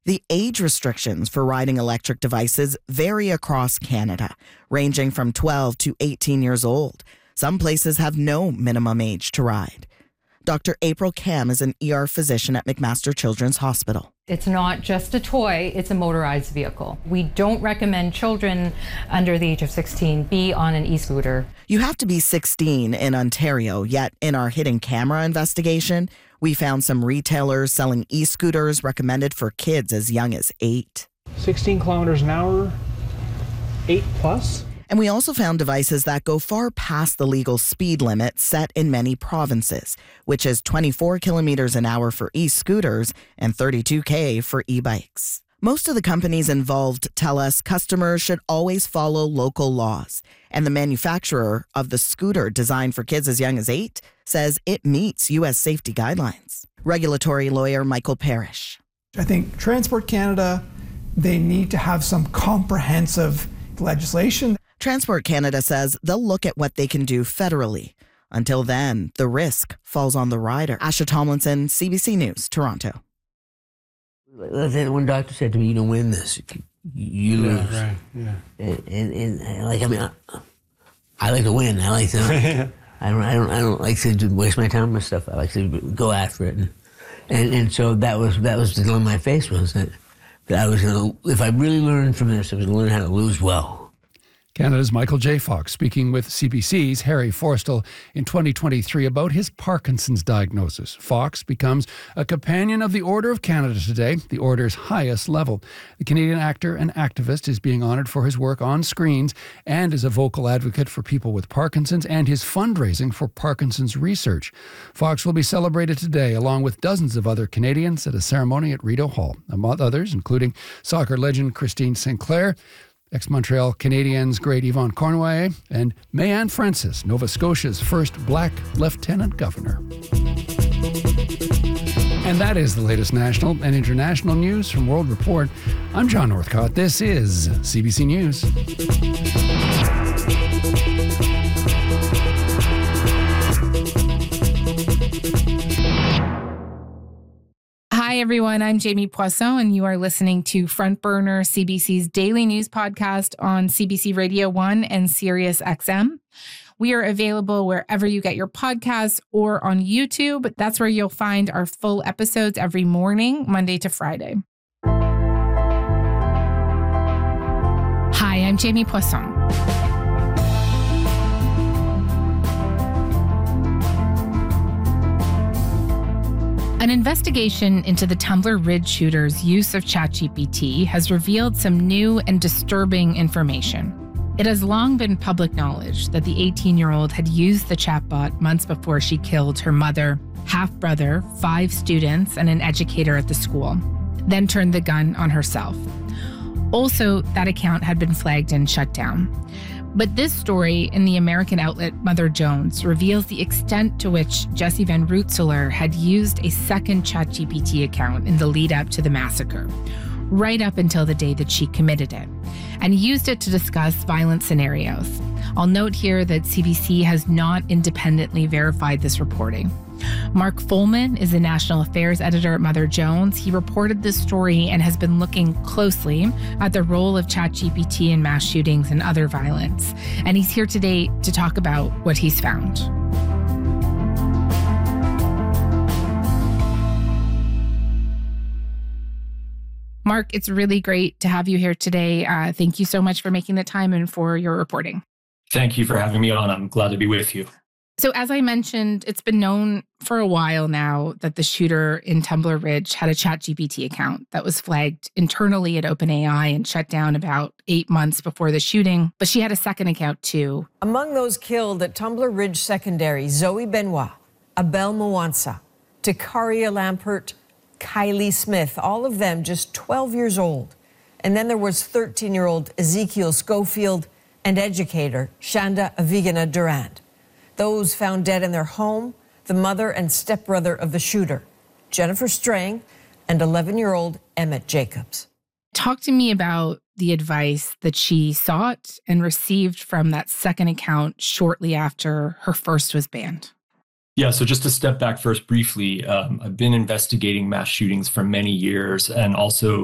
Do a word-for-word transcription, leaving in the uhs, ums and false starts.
The age restrictions for riding electric devices vary across Canada, ranging from twelve to eighteen years old. Some places have no minimum age to ride. Doctor April Kam is an E R physician at McMaster Children's Hospital. It's not just a toy, it's a motorized vehicle. We don't recommend children under the age of sixteen be on an e-scooter. You have to be sixteen in Ontario, yet in our hidden camera investigation, we found some retailers selling e-scooters recommended for kids as young as eight. sixteen kilometers an hour, eight plus. And we also found devices that go far past the legal speed limit set in many provinces, which is twenty-four kilometers an hour for e-scooters and thirty-two K for e-bikes. Most of the companies involved tell us customers should always follow local laws, and the manufacturer of the scooter designed for kids as young as eight says it meets U S safety guidelines. Regulatory lawyer Michael Parrish. I think Transport Canada, they need to have some comprehensive legislation. Transport Canada says they'll look at what they can do federally. Until then, the risk falls on the rider. Asha Tomlinson, C B C News, Toronto. One doctor said to me, "You don't win this, you lose." Yeah, right, yeah. And, and, and like, I mean, I, I like to win. I like to. I don't. I don't. I don't like to waste my time with stuff. I like to go after it, and and, and so that was that was the dilemma I faced was that that I was going to. If I really learned from this, I was going to learn how to lose well. Canada's Michael J. Fox speaking with C B C's Harry Forstall in twenty twenty-three about his Parkinson's diagnosis. Fox becomes a Companion of the Order of Canada today, the Order's highest level. The Canadian actor and activist is being honoured for his work on screens and as a vocal advocate for people with Parkinson's and his fundraising for Parkinson's research. Fox will be celebrated today along with dozens of other Canadians at a ceremony at Rideau Hall, among others including soccer legend Christine Sinclair, ex-Montreal Canadiens great Yvonne Cornway, and Mayanne Francis, Nova Scotia's first black lieutenant governor. And that is the latest national and international news from World Report. I'm John Northcott. This is C B C News. Hi, everyone. I'm Jamie Poisson, and you are listening to Front Burner, C B C's daily news podcast on C B C Radio one and Sirius X M. We are available wherever you get your podcasts or on YouTube. That's where you'll find our full episodes every morning, Monday to Friday. Hi, I'm Jamie Poisson. An investigation into the Tumbler Ridge shooter's use of ChatGPT has revealed some new and disturbing information. It has long been public knowledge that the eighteen-year-old had used the chatbot months before she killed her mother, half-brother, five students, and an educator at the school, then turned the gun on herself. Also, that account had been flagged and shut down. But this story in the American outlet Mother Jones reveals the extent to which Jesse Van Rootselaar had used a second ChatGPT account in the lead up to the massacre, right up until the day that she committed it, and used it to discuss violent scenarios. I'll note here that C B C has not independently verified this reporting. Mark Folman is the national affairs editor at Mother Jones. He reported this story and has been looking closely at the role of ChatGPT in mass shootings and other violence. And he's here today to talk about what he's found. Mark, it's really great to have you here today. Uh, thank you so much for making the time and for your reporting. Thank you for having me on. I'm glad to be with you. So as I mentioned, it's been known for a while now that the shooter in Tumbler Ridge had a ChatGPT account that was flagged internally at OpenAI and shut down about eight months before the shooting. But she had a second account too. Among those killed at Tumbler Ridge Secondary, Zoe Benoit, Abel Mwansa, Takaria Lampert, Kylie Smith, all of them just twelve years old. And then there was thirteen-year-old Ezekiel Schofield and educator Shanda Avigana Durand. Those found dead in their home, the mother and stepbrother of the shooter, Jennifer Strang, and eleven-year-old Emmett Jacobs. Talk to me about the advice that she sought and received from that second account shortly after her first was banned. Yeah, so just to step back first briefly, um, I've been investigating mass shootings for many years and also